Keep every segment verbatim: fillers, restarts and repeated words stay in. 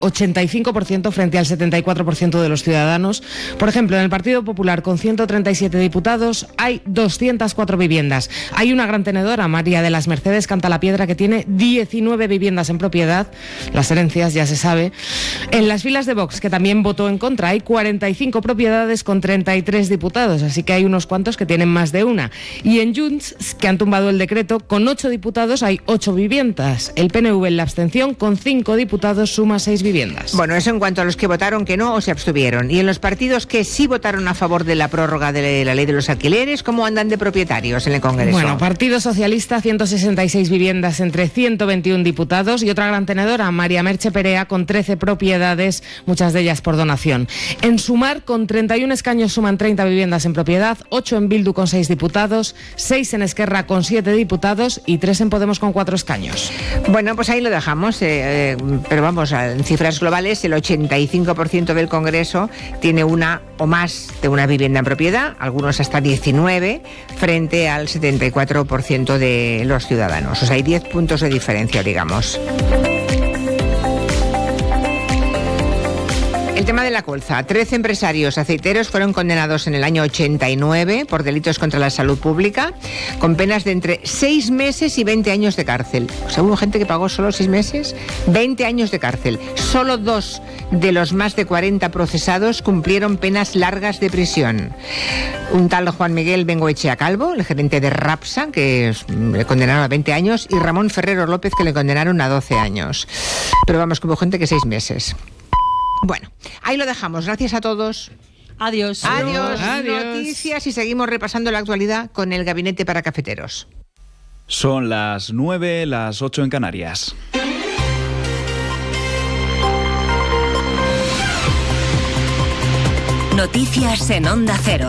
ochenta y cinco por ciento frente al setenta y cuatro por ciento de los ciudadanos. Por ejemplo, en el Partido Popular, con ciento treinta y siete diputados, hay doscientas cuatro viviendas. Hay una gran tenedora, María de las Mercedes Cantalapiedra, que tiene diecinueve viviendas en propiedad. Las herencias, ya se sabe. En las filas de Vox, que también votó en contra, hay cuarenta y cinco propiedades con treinta y tres diputados, así que hay unos cuantos que tienen más de una. Y en Junts, que han tumbado el decreto, con ocho diputados hay ocho viviendas. El P N V en la abstención, con cinco diputados, suma seis viviendas. Bueno, eso en cuanto a los que votaron que no o se abstuvieron. Y en los partidos que sí votaron a favor de la prórroga de la ley de los alquileres, ¿cómo andan de propietarios en el Congreso? Bueno, Partido Socialista, ciento sesenta y seis viviendas entre ciento veintiuno diputados, y otra gran tenedora, María Merche Perea, con trece propiedades, muchas de ellas por donación. En Sumar, con treinta y uno escaños, suman treinta viviendas en propiedad, ocho en Bildu con seis diputados, seis en Esquerra con siete diputados y tres en Podemos con cuatro escaños. Bueno, pues ahí lo dejamos, eh, eh, pero vamos, en cifras globales, el ochenta y cinco por ciento del Congreso tiene una o más de una vivienda en propiedad, algunos hasta diecinueve, frente al setenta y cuatro por ciento de los ciudadanos. O sea, hay diez puntos de diferencia, digamos. El tema de la colza. Trece empresarios aceiteros fueron condenados en el año ochenta y nueve por delitos contra la salud pública, con penas de entre seis meses y veinte años de cárcel. O sea, hubo gente que pagó solo seis meses, veinte años de cárcel. Solo dos de los más de cuarenta procesados cumplieron penas largas de prisión. Un tal Juan Miguel Bengoechea Calvo, el gerente de Rapsa, que le condenaron a veinte años, y Ramón Ferrero López, que le condenaron a doce años. Pero vamos, que hubo gente que seis meses. Bueno, ahí lo dejamos. Gracias a todos. Adiós. Adiós. Adiós. Noticias, y seguimos repasando la actualidad con el Gabinete para Cafeteros. Son las nueve, las ocho en Canarias. Noticias en Onda Cero.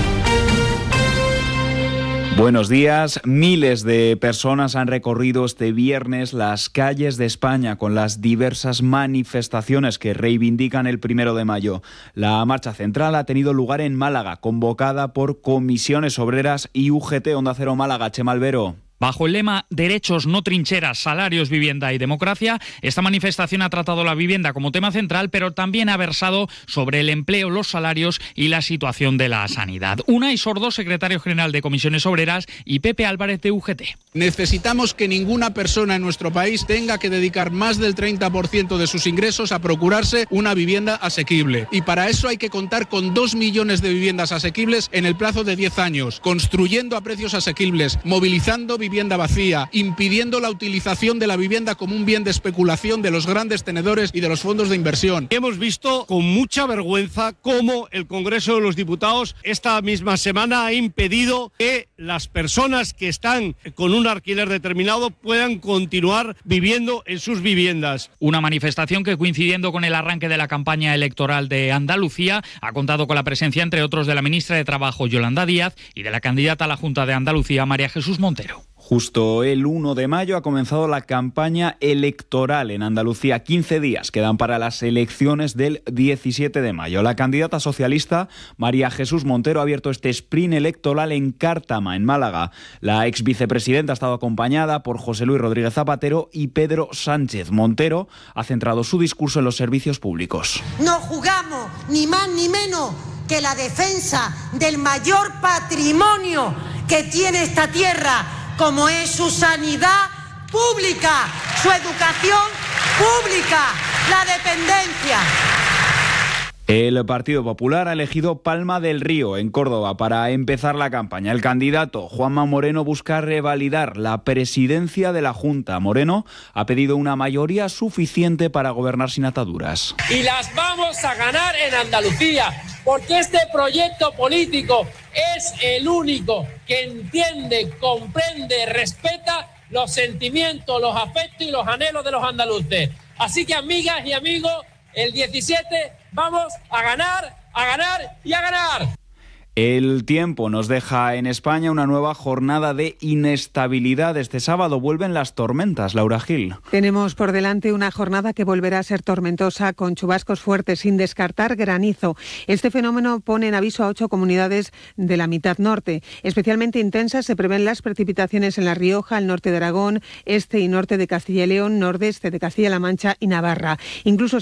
Buenos días. Miles de personas han recorrido este viernes las calles de España con las diversas manifestaciones que reivindican el primero de mayo. La marcha central ha tenido lugar en Málaga, convocada por Comisiones Obreras y U G T. Onda Cero Málaga, Chema Albero. Bajo el lema Derechos, no trincheras, salarios, vivienda y democracia, esta manifestación ha tratado la vivienda como tema central, pero también ha versado sobre el empleo, los salarios y la situación de la sanidad. Unai Sordo, secretario general de Comisiones Obreras, y Pepe Álvarez, de U G T. Necesitamos que ninguna persona en nuestro país tenga que dedicar más del treinta por ciento de sus ingresos a procurarse una vivienda asequible. Y para eso hay que contar con dos millones de viviendas asequibles en el plazo de diez años, construyendo a precios asequibles, movilizando viviendas vivienda vacía, impidiendo la utilización de la vivienda como un bien de especulación de los grandes tenedores y de los fondos de inversión. Hemos visto con mucha vergüenza cómo el Congreso de los Diputados esta misma semana ha impedido que las personas que están con un alquiler determinado puedan continuar viviendo en sus viviendas. Una manifestación que, coincidiendo con el arranque de la campaña electoral de Andalucía, ha contado con la presencia, entre otros, de la ministra de Trabajo, Yolanda Díaz, y de la candidata a la Junta de Andalucía, María Jesús Montero. Justo el uno de mayo ha comenzado la campaña electoral en Andalucía. quince días quedan para las elecciones del diecisiete de mayo. La candidata socialista, María Jesús Montero, ha abierto este sprint electoral en Cártama, en Málaga. La ex vicepresidenta ha estado acompañada por José Luis Rodríguez Zapatero y Pedro Sánchez. Montero ha centrado su discurso en los servicios públicos. No jugamos ni más ni menos que la defensa del mayor patrimonio que tiene esta tierra, como es su sanidad pública, su educación pública, la dependencia. El Partido Popular ha elegido Palma del Río, en Córdoba, para empezar la campaña. El candidato Juanma Moreno busca revalidar la presidencia de la Junta. Moreno ha pedido una mayoría suficiente para gobernar sin ataduras. Y las vamos a ganar en Andalucía, porque este proyecto político es el único que entiende, comprende, respeta los sentimientos, los afectos y los anhelos de los andaluces. Así que, amigas y amigos, el diecisiete vamos a ganar, a ganar y a ganar. El tiempo nos deja en España una nueva jornada de inestabilidad. Este sábado vuelven las tormentas, Laura Gil. Tenemos por delante una jornada que volverá a ser tormentosa, con chubascos fuertes, sin descartar granizo. Este fenómeno pone en aviso a ocho comunidades de la mitad norte. Especialmente intensas se prevén las precipitaciones en La Rioja, el norte de Aragón, este y norte de Castilla y León, nordeste de Castilla-La Mancha y Navarra. Incluso